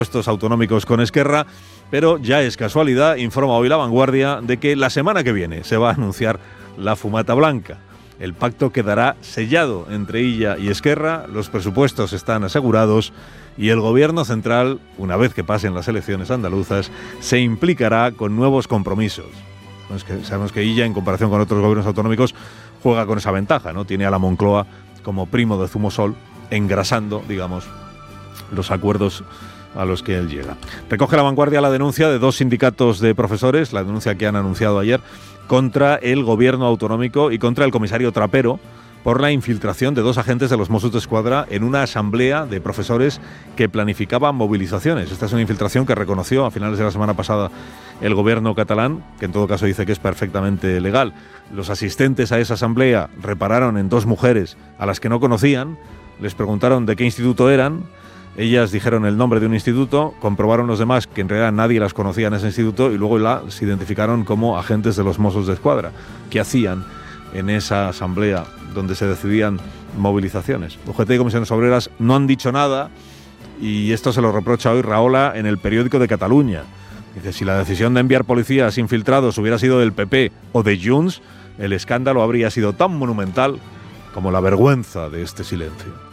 presupuestos autonómicos con Esquerra, pero ya es casualidad, informa hoy La Vanguardia, de que la semana que viene se va a anunciar la fumata blanca. El pacto quedará sellado entre Illa y Esquerra, los presupuestos están asegurados y el gobierno central, una vez que pasen las elecciones andaluzas, se implicará con nuevos compromisos. Sabemos que Illa, en comparación con otros gobiernos autonómicos, juega con esa ventaja, ¿no? Tiene a la Moncloa como primo de Zumosol, engrasando, digamos, los acuerdos a los que él llega. Recoge La Vanguardia la denuncia de 2 sindicatos de profesores, la denuncia que han anunciado ayer, contra el gobierno autonómico y contra el comisario Trapero por la infiltración de 2 agentes de los Mossos d'Esquadra en una asamblea de profesores que planificaban movilizaciones. Esta es una infiltración que reconoció a finales de la semana pasada el gobierno catalán, que en todo caso dice que es perfectamente legal. Los asistentes a esa asamblea repararon en 2 mujeres a las que no conocían, les preguntaron de qué instituto eran. Ellas dijeron el nombre de un instituto, comprobaron los demás que en realidad nadie las conocía en ese instituto y luego las identificaron como agentes de los Mossos d'Esquadra, que hacían en esa asamblea donde se decidían movilizaciones. UGT y Comisiones Obreras no han dicho nada y esto se lo reprocha hoy Rahola en El Periódico de Cataluña. Dice, si la decisión de enviar policías infiltrados hubiera sido del PP o de Junts, el escándalo habría sido tan monumental como la vergüenza de este silencio.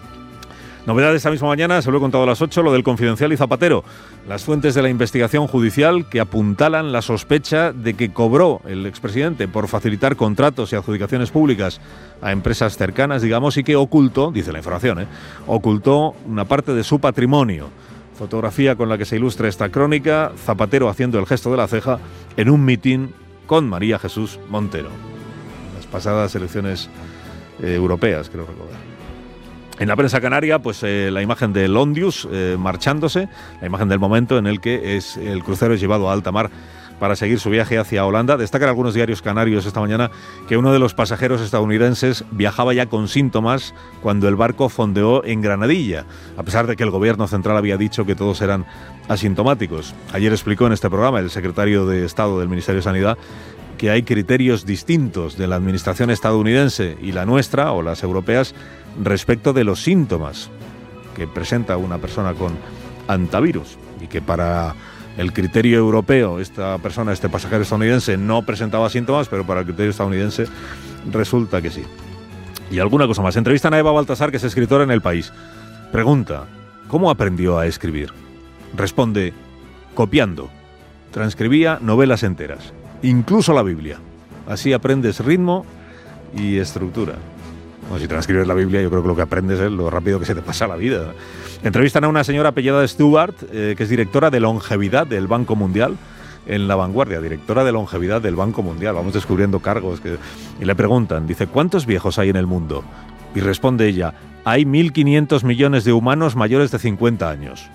Novedad de esta misma mañana, se lo he contado a las 8, lo del Confidencial y Zapatero. Las fuentes de la investigación judicial que apuntalan la sospecha de que cobró el expresidente por facilitar contratos y adjudicaciones públicas a empresas cercanas, digamos, y que ocultó, dice la información, ocultó una parte de su patrimonio. Fotografía con la que se ilustra esta crónica, Zapatero haciendo el gesto de la ceja en un mitin con María Jesús Montero. Las pasadas elecciones europeas, creo recordar. En la prensa canaria, pues la imagen del Ondius marchándose, la imagen del momento en el que el crucero es llevado a alta mar para seguir su viaje hacia Holanda. Destacan algunos diarios canarios esta mañana que uno de los pasajeros estadounidenses viajaba ya con síntomas cuando el barco fondeó en Granadilla, a pesar de que el gobierno central había dicho que todos eran asintomáticos. Ayer explicó en este programa el secretario de Estado del Ministerio de Sanidad que hay criterios distintos de la administración estadounidense y la nuestra, o las europeas, respecto de los síntomas que presenta una persona con antivirus, y que para el criterio europeo esta persona, este pasajero estadounidense, no presentaba síntomas, pero para el criterio estadounidense resulta que sí. Y alguna cosa más. Entrevistan a Eva Baltasar, que es escritora en El País. Pregunta, ¿cómo aprendió a escribir? Responde, copiando. Transcribía novelas enteras, incluso la Biblia. Así aprendes ritmo y estructura. Bueno, si transcribes la Biblia, yo creo que lo que aprendes es lo rápido que se te pasa la vida. Entrevistan a una señora apellidada Stewart, que es directora de longevidad del Banco Mundial, en La Vanguardia, directora de longevidad del Banco Mundial. Vamos descubriendo cargos. Y le preguntan, dice, ¿cuántos viejos hay en el mundo? Y responde ella, hay 1.500 millones de humanos mayores de 50 años.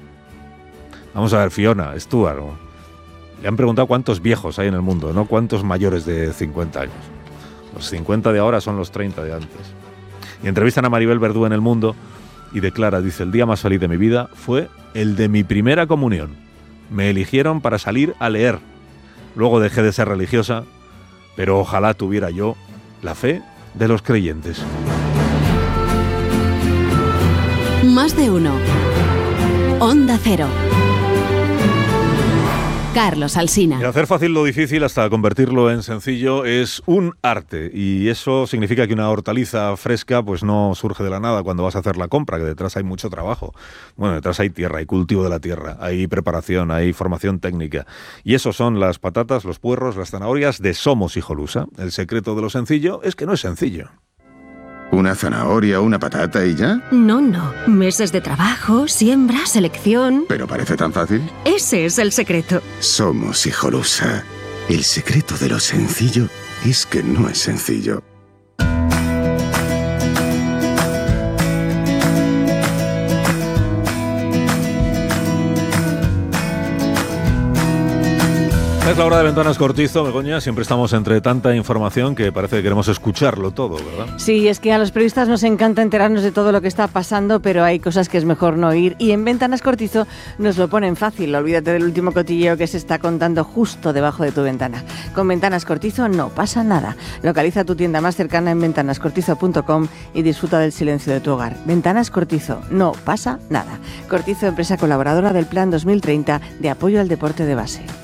Vamos a ver, Fiona, Stewart, ¿no? Le han preguntado cuántos viejos hay en el mundo, no cuántos mayores de 50 años. Los 50 de ahora son los 30 de antes. Y entrevistan a Maribel Verdú en El Mundo y declara, dice, el día más feliz de mi vida fue el de mi primera comunión. Me eligieron para salir a leer. Luego dejé de ser religiosa, pero ojalá tuviera yo la fe de los creyentes. Más de uno. Onda Cero. Carlos Alsina. Y hacer fácil lo difícil hasta convertirlo en sencillo es un arte, y eso significa que una hortaliza fresca pues no surge de la nada cuando vas a hacer la compra, que detrás hay mucho trabajo. Bueno, detrás hay tierra, hay cultivo de la tierra, hay preparación, hay formación técnica. Y eso son las patatas, los puerros, las zanahorias de Somos Hijolusa. El secreto de lo sencillo es que no es sencillo. ¿Una zanahoria, una patata y ya? No. Meses de trabajo, siembra, selección... ¿Pero parece tan fácil? Ese es el secreto. Somos Hijolusa. El secreto de lo sencillo es que no es sencillo. Es la hora de Ventanas Cortizo, Begoña. Siempre estamos entre tanta información que parece que queremos escucharlo todo, ¿verdad? Sí, es que a los periodistas nos encanta enterarnos de todo lo que está pasando, pero hay cosas que es mejor no oír. Y en Ventanas Cortizo nos lo ponen fácil. Olvídate del último cotilleo que se está contando justo debajo de tu ventana. Con Ventanas Cortizo no pasa nada. Localiza tu tienda más cercana en ventanascortizo.com y disfruta del silencio de tu hogar. Ventanas Cortizo, no pasa nada. Cortizo, empresa colaboradora del Plan 2030 de apoyo al deporte de base.